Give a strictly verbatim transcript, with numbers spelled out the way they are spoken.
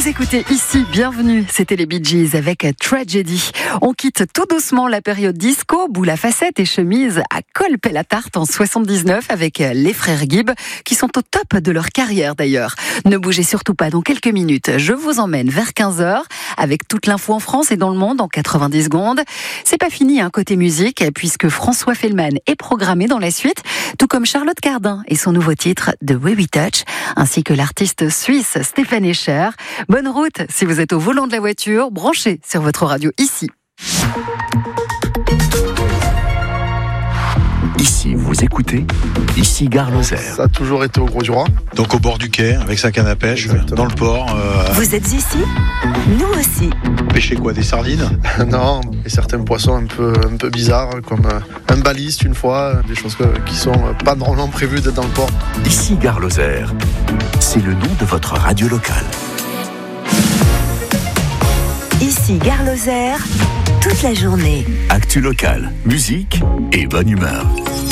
Vous écoutez ici, bienvenue, c'était les Bee Gees avec Tragedy. On quitte tout doucement la période disco, boule à facettes et chemise à col pelle à tarte en soixante-dix-neuf avec les frères Gibb, qui sont au top de leur carrière d'ailleurs. Ne bougez surtout pas, dans quelques minutes, je vous emmène vers quinze heures avec toute l'info en France et dans le monde en quatre-vingt-dix secondes. C'est pas fini, hein, côté musique, puisque François Fellman est programmé dans la suite, tout comme Charlotte Cardin et son nouveau titre The Way We Touch, ainsi que l'artiste suisse Stéphane Escher. Bonne route si vous êtes au volant de la voiture, branchez sur votre radio ici. Ici, vous écoutez, ici Gare Lozère. Ça a toujours été au Gros du Roi. Donc au bord du quai, avec sa canne à pêche, exactement. Dans le port. Euh... Vous êtes ici ? Nous aussi. Pêcher quoi, des sardines ? Non, et certains poissons un peu, un peu bizarres, comme un baliste une fois, des choses qui sont pas normalement prévues d'être dans le port. Ici Gare Lozère, c'est le nom de votre radio locale. Ici Gare Lozère, toute la journée. Actu locale, musique et bonne humeur.